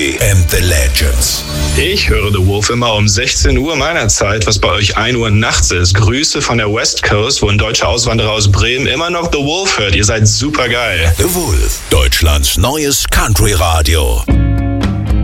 and the Legends. Ich höre The Wolf immer um 16 Uhr meiner Zeit, was bei euch 1 Uhr nachts ist. Grüße von der West Coast, wo ein deutscher Auswanderer aus Bremen immer noch The Wolf hört. Ihr seid super geil. The Wolf, Deutschlands neues Country-Radio.